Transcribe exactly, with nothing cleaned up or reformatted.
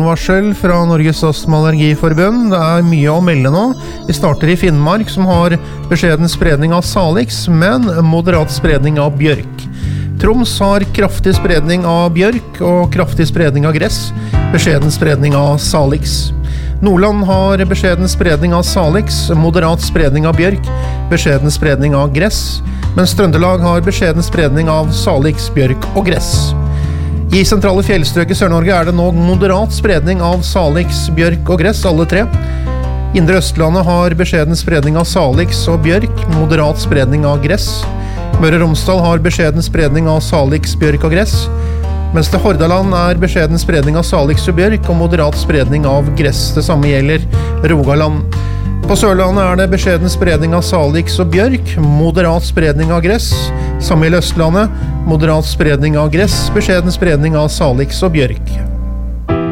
advarsel fra Norges Astma- og Allergiforbund. Det er mye å melde nå. Vi starter i Finnmark, som har beskjeden spredning av salix, men moderat spredning av bjørk. Troms har kraftig spredning av bjørk og kraftig spredning av gress, beskjeden spredning av salix. Nordland har beskjeden spredning av salix, moderat spredning av bjørk, beskjeden spredning av gress, mens Trøndelag har beskjeden spredning av salix, bjørk og gress. I sentrale fjellstrøk i Sør-Norge er det nå moderat spredning av salix, bjørk og gress, alle tre. Indre Østlandet har beskjeden spredning av salix og bjørk, moderat spredning av gress. Møre og Romsdal har beskjeden spredning av salix, bjørk og gress, mens det Hordaland er beskjeden spredning av salix og bjørk og moderat spredning av gress. Det samme gjelder Rogaland. På Sørlandet er det beskjeden spredning av salix og bjørk, moderat spredning av gress. Samme gjelder Østlandet, moderat spredning av gress, beskjeden spredning av salix og bjørk.